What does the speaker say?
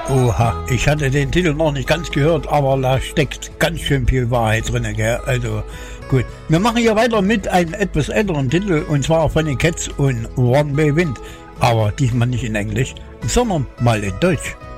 Oha, ich hatte den Titel noch nicht ganz gehört, aber da steckt ganz schön viel Wahrheit drin, gell? Also gut. Wir machen hier weiter mit einem etwas älteren Titel, und zwar von den Cats und One Way Wind. Aber diesmal nicht in Englisch, sondern mal in Deutsch.